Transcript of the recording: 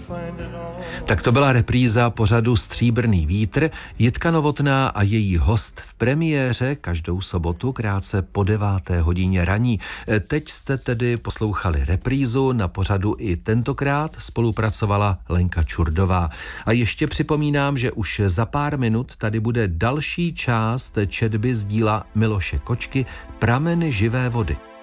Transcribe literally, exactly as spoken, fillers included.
Tak to byla repríza pořadu Stříbrný vítr. Jitka Novotná a její host v premiéře každou sobotu krátce po deváté hodině raní. Teď jste tedy poslouchali reprízu, na pořadu i tentokrát spolupracovala Lenka Čurdová. A ještě připomínám, že už za pár minut tady bude další část četby z díla Miloše Kočky Prameny živé vody.